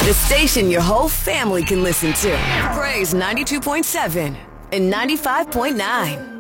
The station your whole family can listen to. Praise 92.7 and 95.9.